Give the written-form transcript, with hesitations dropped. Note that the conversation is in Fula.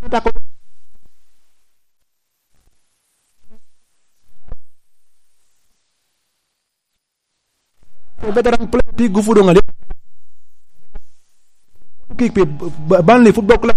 veteran player ti gufu do ngade kick pe ban le football club